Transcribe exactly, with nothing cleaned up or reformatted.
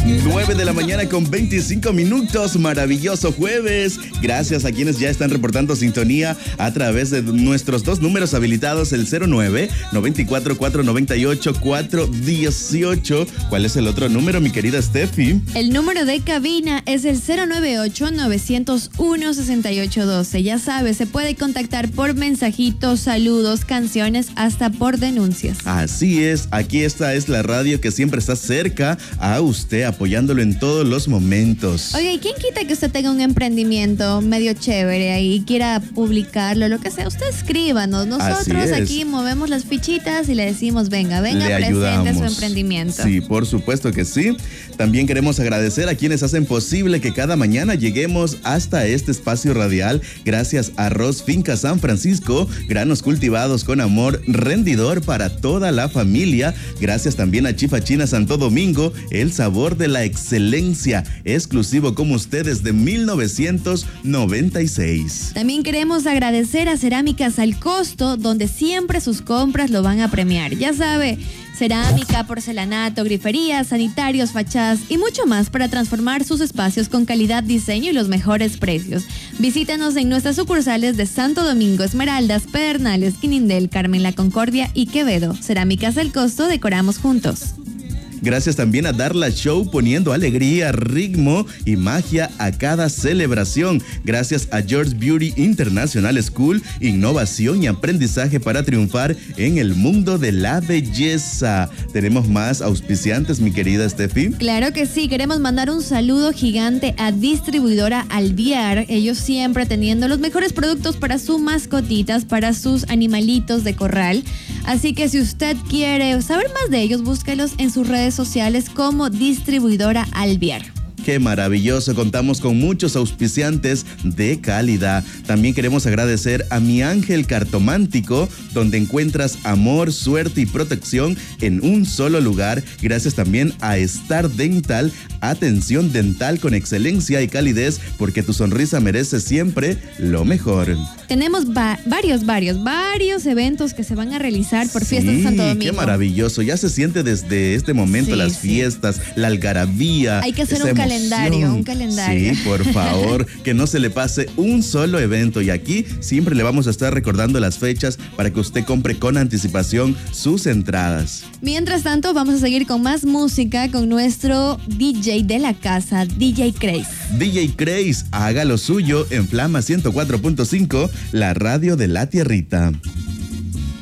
nueve de la mañana con veinticinco minutos, maravilloso jueves. Gracias a quienes ya están reportando sintonía a través de nuestros dos números habilitados, el cero nueve, noventa y cuatro, cuatrocientos noventa y ocho, cuatrocientos dieciocho. ¿Cuál es el otro número, mi querida Steffi? El número de cabina es el cero nueve ocho, nueve cero uno, seis ocho uno dos. Ya sabes, se puede contactar por mensajitos, saludos, canciones, hasta por denuncias. Así es, aquí esta es la radio que siempre está cerca a usted, apoyándolo en todos los momentos. Oye, ¿y quién quita que usted tenga un emprendimiento medio chévere ahí y quiera publicarlo, lo que sea? Usted escríbanos. Nosotros aquí movemos las fichitas y le decimos, venga, venga, le presente ayudamos. su emprendimiento. Sí, por supuesto que sí. También queremos agradecer a quienes hacen posible que cada mañana lleguemos hasta este espacio radial. Gracias a Arroz Finca San Francisco, granos cultivados con amor, rendidor para toda la familia. Gracias también a Chifa China Santo Domingo, el sabor de la excelencia, exclusivo como ustedes de mil novecientos noventa y seis. También queremos agradecer a Cerámicas al Costo, donde siempre sus compras lo van a premiar. Ya sabe, cerámica, porcelanato, griferías, sanitarios, fachadas y mucho más para transformar sus espacios con calidad, diseño y los mejores precios. Visítanos en nuestras sucursales de Santo Domingo, Esmeraldas, Pedernales, Quinindel, Carmen La Concordia y Quevedo. Cerámicas al Costo, decoramos juntos. Gracias también a Darla Show, poniendo alegría, ritmo y magia a cada celebración. Gracias a George Beauty International School, innovación y aprendizaje para triunfar en el mundo de la belleza. ¿Tenemos más auspiciantes, mi querida Steffi? Claro que sí, queremos mandar un saludo gigante a Distribuidora Alviar. Ellos siempre teniendo los mejores productos para sus mascotitas, para sus animalitos de corral. Así que si usted quiere saber más de ellos, búsquelos en sus redes sociales como Distribuidora Alviar. Qué maravilloso, contamos con muchos auspiciantes de calidad. También queremos agradecer a Mi Ángel Cartomántico, donde encuentras amor, suerte y protección en un solo lugar. Gracias también a Star Dental, atención dental con excelencia y calidez, porque tu sonrisa merece siempre lo mejor. Tenemos va- varios, varios, varios eventos que se van a realizar por Sí, Fiestas de Santo Domingo. Qué maravilloso, ya se siente desde este momento Sí, las sí. fiestas, la algarabía. Hay que hacer esa un emoción. calendario, un calendario. Sí, por favor, que no se le pase un solo evento. Y aquí siempre le vamos a estar recordando las fechas para que usted compre con anticipación sus entradas. Mientras tanto, vamos a seguir con más música con nuestro D J de la casa, D J Craze. D J Craze, haga lo suyo en Flama ciento cuatro punto cinco, la radio de la tierrita.